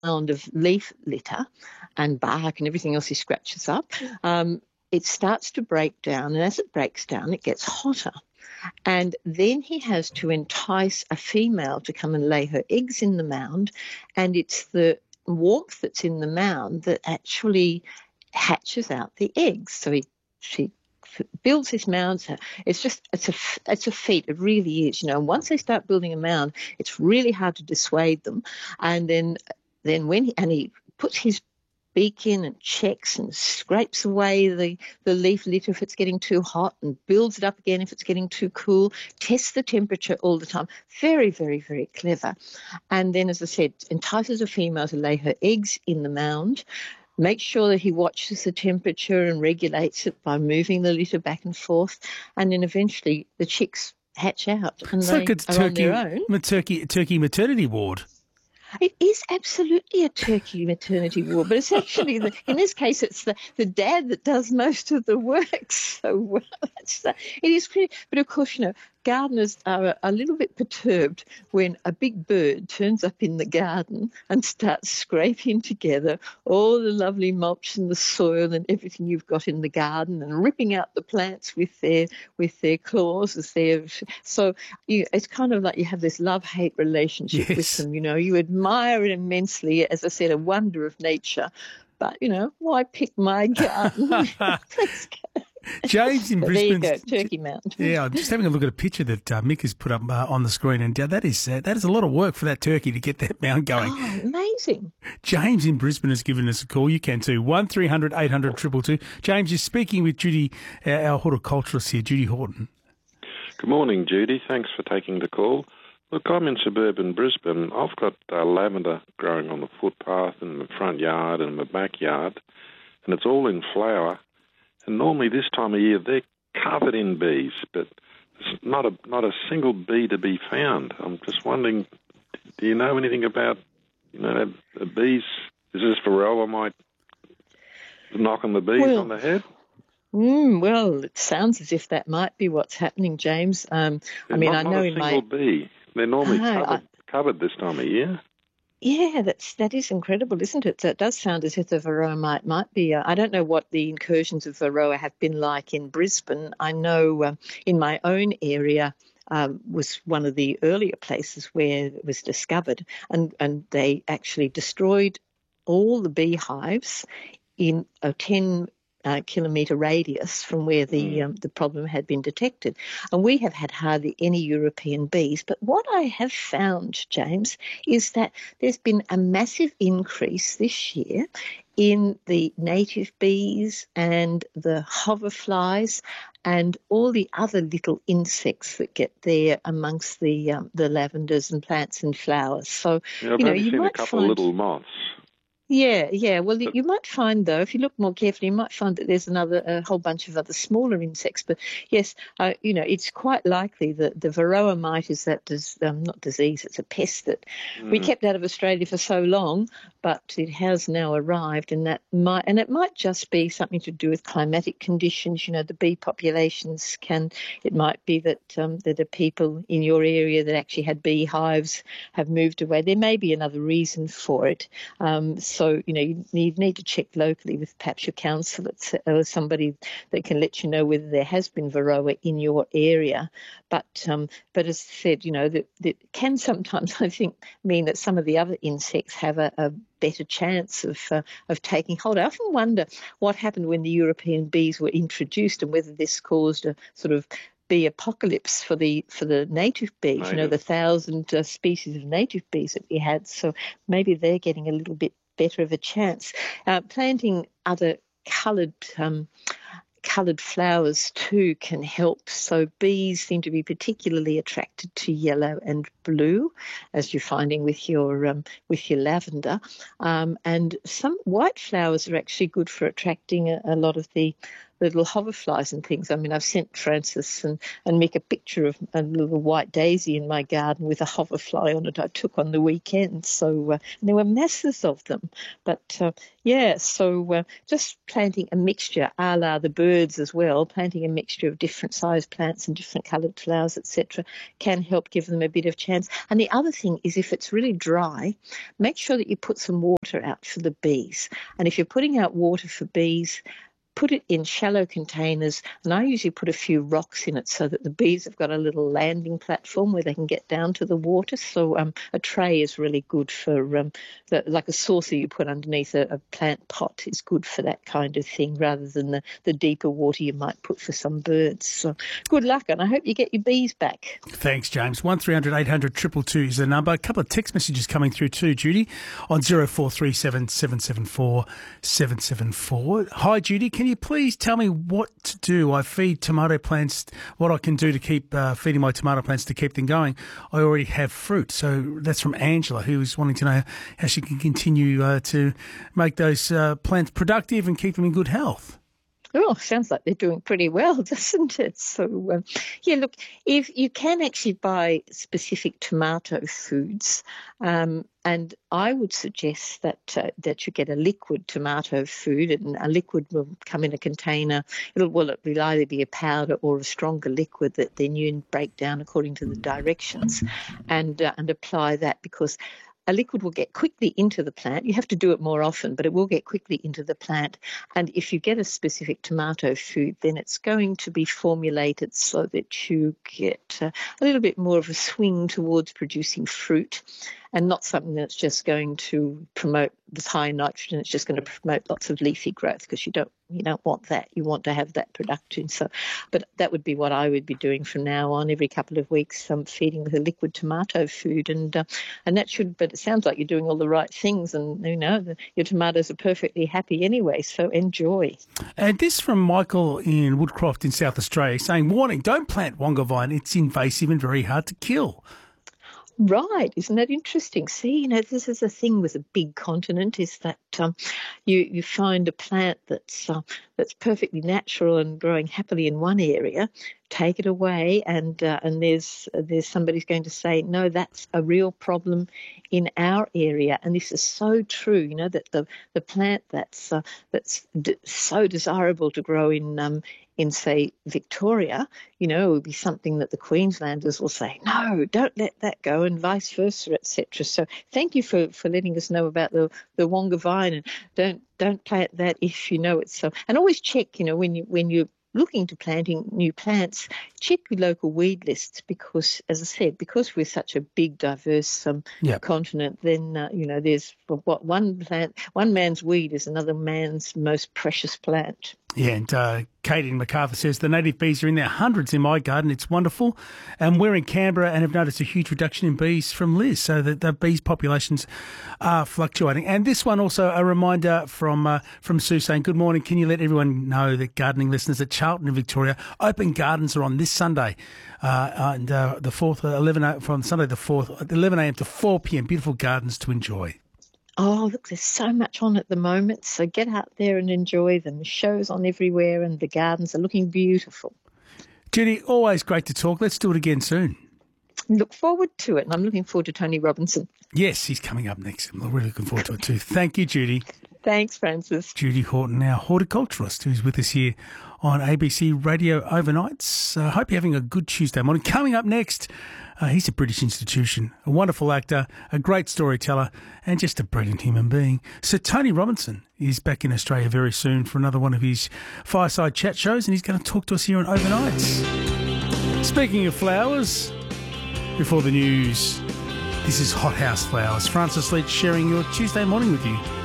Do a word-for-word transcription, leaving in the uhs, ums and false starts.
mound of leaf litter and bark and everything else he scratches up, um, it starts to break down. And as it breaks down, it gets hotter. And then he has to entice a female to come and lay her eggs in the mound. And it's the warmth that's in the mound that actually hatches out the eggs. So he, she builds his mounds. It's just, it's a, it's a feat. It really is. You know, once they start building a mound, it's really hard to dissuade them. And then, then when he, and he puts his beak in and checks and scrapes away the, the leaf litter if it's getting too hot and builds it up again if it's getting too cool, tests the temperature all the time. Very, very, very clever. And then, as I said, entices a female to lay her eggs in the mound, makes sure that he watches the temperature and regulates it by moving the litter back and forth, and then eventually the chicks hatch out and it's they like a are turkey, on their own. Turkey, turkey maternity ward. It is absolutely a turkey maternity ward, but it's actually, the, in this case, it's the, the dad that does most of the work. So well, that's the, it is pretty, but of course, you know, gardeners are a little bit perturbed when a big bird turns up in the garden and starts scraping together all the lovely mulch and the soil and everything you've got in the garden and ripping out the plants with their with their claws as they're so you, it's kind of like you have this love-hate relationship Yes. with them. You know, you admire it immensely, as I said, a wonder of nature. But, you know, why pick my garden? James in Brisbane. There you go, Turkey Mound. Yeah, I'm just having a look at a picture that uh, Mick has put up uh, on the screen, and uh, that is uh, that is a lot of work for that turkey to get that mound going. Oh, amazing. James in Brisbane has given us a call. You can too. one three hundred eight hundred two two two. James, you're speaking with Judy, uh, our horticulturalist here, Judy Horton. Good morning, Judy. Thanks for taking the call. Look, I'm in suburban Brisbane. I've got uh, lavender growing on the footpath in the front yard and the backyard, and it's all in flower. And normally this time of year they're covered in bees, but there's not a not a single bee to be found. I'm just wondering, do you know anything about, you know, the bees? Is this varroa might knock on the bees well, on the head? Mm, well, it sounds as if that might be what's happening, James. Um, I mean, not, I know not a in single my bee. They're normally oh, covered, I, covered this time of year. Yeah, that's that is incredible, isn't it? So it does sound as if the varroa might might be. Uh, I don't know what the incursions of varroa have been like in Brisbane. I know uh, in my own area um, was one of the earlier places where it was discovered, and and they actually destroyed all the beehives in a ten Uh, kilometre radius from where the Mm. um, the problem had been detected. And we have had hardly any European bees. But what I have found, James, is that there's been a massive increase this year in the native bees and the hoverflies and all the other little insects that get there amongst the um, the lavenders and plants and flowers. So, Yeah, I've you know, only you seen a might couple find... of little moths. Yeah, yeah. Well, you might find, though, if you look more carefully, you might find that there's another a whole bunch of other smaller insects. But yes, uh, you know, it's quite likely that the varroa mite is that dis, um, not disease, it's a pest that mm. we kept out of Australia for so long, but it has now arrived, and that might and it might just be something to do with climatic conditions. You know, the bee populations can. It might be that um, that the people in your area that actually had beehives have moved away. There may be another reason for it. Um, so So, you know, you need, need to check locally with perhaps your council or somebody that can let you know whether there has been varroa in your area. But um, but as I said, you know, that, that can sometimes, I think, mean that some of the other insects have a, a better chance of uh, of taking hold. I often wonder what happened when the European bees were introduced and whether this caused a sort of bee apocalypse for the for the native bees, native. You know, the thousand uh, species of native bees that we had. So maybe they're getting a little bit better of a chance. Uh, planting other coloured um, coloured flowers too can help. So bees seem to be particularly attracted to yellow and blue, as you're finding with your um, with your lavender. Um, and some white flowers are actually good for attracting a, a lot of the the little hoverflies and things. I mean, I've sent Francis and, and Mick a picture of a little white daisy in my garden with a hoverfly on it I took on the weekend. So uh, and there were masses of them. But, uh, yeah, so uh, just planting a mixture, a la the birds as well, planting a mixture of different sized plants and different coloured flowers, et cetera, can help give them a bit of chance. And the other thing is, if it's really dry, make sure that you put some water out for the bees. And if you're putting out water for bees, put it in shallow containers, and I usually put a few rocks in it so that the bees have got a little landing platform where they can get down to the water. So um, a tray is really good for, um, the, like a saucer you put underneath a, a plant pot is good for that kind of thing, rather than the, the deeper water you might put for some birds. So good luck, and I hope you get your bees back. Thanks, James. one three hundred eight hundred two two two is the number. A couple of text messages coming through too, Judy, on zero four three seven seven seven four seven seven four. Hi, Judy. Can you please tell me what to do? I feed tomato plants, what I can do to keep uh, feeding my tomato plants to keep them going. I already have fruit. So that's from Angela, who is wanting to know how she can continue uh, to make those uh, plants productive and keep them in good health. Oh, sounds like they're doing pretty well, doesn't it? So, um, yeah, look, if you can actually buy specific tomato foods, um, and I would suggest that uh, that you get a liquid tomato food, and a liquid will come in a container. It'll, well, it will either be a powder or a stronger liquid that then you break down according to the directions, and uh, and apply that, because a liquid will get quickly into the plant. You have to do it more often, but it will get quickly into the plant. And if you get a specific tomato food, then it's going to be formulated so that you get uh, a little bit more of a swing towards producing fruit, and not something that's just going to promote this high nitrogen. It's just going to promote lots of leafy growth, because you don't you don't want that. You want to have that production. So, but that would be what I would be doing from now on. Every couple of weeks, I'm feeding with a liquid tomato food, and uh, and that should. But it sounds like you're doing all the right things, and you know the, your tomatoes are perfectly happy anyway. So enjoy. And this from Michael in Woodcroft in South Australia, saying, "Warning: don't plant wonga vine. It's invasive and very hard to kill." Right, isn't that interesting? See, you know, this is a thing with a big continent, is that um, you you find a plant that's uh, that's perfectly natural and growing happily in one area, take it away, and uh, and there's there's somebody's going to say, no, that's a real problem in our area, and this is so true. You know, that the the plant that's uh, that's d- so desirable to grow in um, in, say, Victoria, you know, it would be something that the Queenslanders will say, no, don't let that go, and vice versa, et cetera. So thank you for, for letting us know about the, the wonga vine, and don't don't plant that if you know it's so. And always check, you know, when you when you're looking to planting new plants, check your local weed lists, because, as I said, because we're such a big, diverse um, yep. continent, then, uh, you know, there's what one plant, one man's weed is another man's most precious plant. Yeah, and uh, Kate in Macarthur says, the native bees are in their hundreds in my garden. It's wonderful. And we're in Canberra and have noticed a huge reduction in bees from Liz, so that the bees populations are fluctuating. And this one also, a reminder from uh, from Sue saying, good morning. Can you let everyone know that gardening listeners at Charlton in Victoria, open gardens are on this Sunday, uh, and uh, the fourth, eleven from Sunday the fourth, eleven a.m. to four p.m. Beautiful gardens to enjoy. Oh, look, there's so much on at the moment, so get out there and enjoy them. The show's on everywhere and the gardens are looking beautiful. Judy, always great to talk. Let's do it again soon. Look forward to it, and I'm looking forward to Tony Robinson. Yes, he's coming up next. I'm really looking forward to it too. Thank you, Judy. Thanks, Francis. Judy Horton, our horticulturalist, who's with us here on A B C Radio Overnights. I uh, hope you're having a good Tuesday morning. Coming up next, uh, he's a British institution, a wonderful actor, a great storyteller, and just a brilliant human being. So Tony Robinson is back in Australia very soon for another one of his fireside chat shows, and he's going to talk to us here on Overnights. Speaking of flowers, before the news, this is Hothouse Flowers. Francis Leach sharing your Tuesday morning with you.